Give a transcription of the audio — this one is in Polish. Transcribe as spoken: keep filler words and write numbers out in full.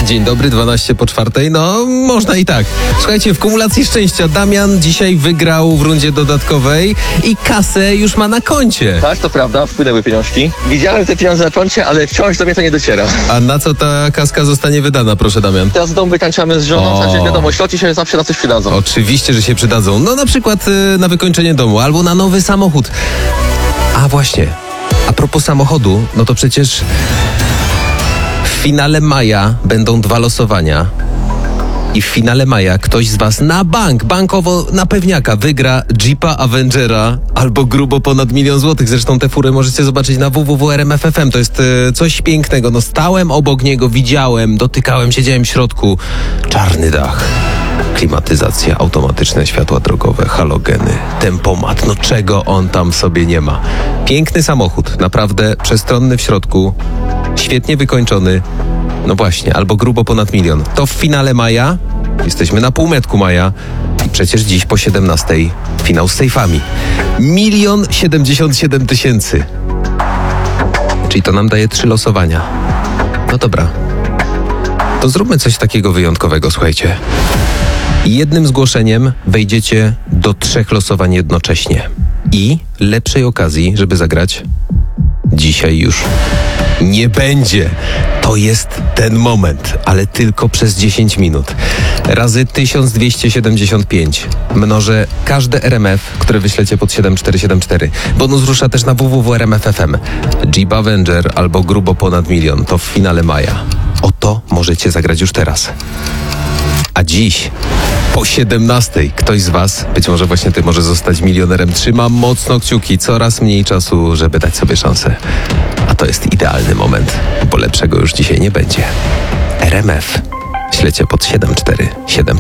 Dzień dobry, dwanaście po czwartej. No, można i tak. Słuchajcie, w kumulacji szczęścia Damian dzisiaj wygrał w rundzie dodatkowej i kasę już ma na koncie. Tak, to prawda, wpłynęły pieniążki. Widziałem te pieniądze na koncie, ale wciąż do mnie to nie dociera. A na co ta kaska zostanie wydana, proszę Damian? Teraz w domu wytańczamy z żoną, O. znaczy wiadomo, środki się zawsze na coś przydadzą. Oczywiście, że się przydadzą. No na przykład y, na wykończenie domu albo na nowy samochód. A właśnie, a propos samochodu, no to przecież w finale maja będą dwa losowania. I w finale maja ktoś z was na bank, bankowo na pewniaka wygra Jeepa Avengera albo grubo ponad milion złotych. Zresztą te fury możecie zobaczyć na w w w kropka r m f f m. To jest e, coś pięknego. No stałem obok niego, widziałem, dotykałem, siedziałem w środku. Czarny dach, klimatyzacja, automatyczne światła drogowe, halogeny, tempomat. No czego on tam sobie nie ma. Piękny samochód, naprawdę przestronny w środku, świetnie wykończony. No właśnie, albo grubo ponad milion. To w finale maja. Jesteśmy na półmetku maja. I przecież dziś po siedemnastej finał z sejfami. Milion siedemdziesiąt siedem tysięcy. Czyli to nam daje trzy losowania. No dobra. To zróbmy coś takiego wyjątkowego, słuchajcie. Jednym zgłoszeniem wejdziecie do trzech losowań jednocześnie. I lepszej okazji, żeby zagrać, dzisiaj już nie będzie. To jest ten moment, ale tylko przez dziesięć minut. Razy tysiąc dwieście siedemdziesiąt pięć. Mnożę każde R M F, które wyślecie pod siedem cztery siedem cztery. Bonus rusza też na w w w kropka r m f f m. Jeep Avenger albo grubo ponad milion. To w finale maja. O to możecie zagrać już teraz. A dziś po siedemnastej ktoś z was, być może właśnie ty, może zostać milionerem. Trzymam mocno kciuki, coraz mniej czasu, żeby dać sobie szansę. A to jest idealny moment, bo lepszego już dzisiaj nie będzie. R M F. Ślecie pod siedem cztery siedem.